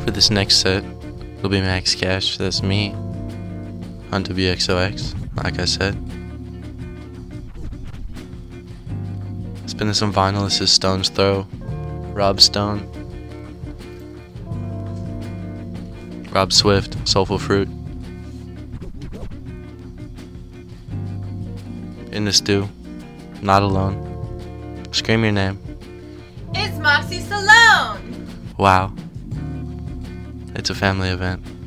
For this next set, it'll be Max Cash. That's me on WXOX, like I said. Spinning some vinyl. This is Stone's Throw. Rob Stone. Rob Swift, Soulful Fruit. In the stew. Not alone. Scream your name. It's Moxie Salone! Wow. It's a family event.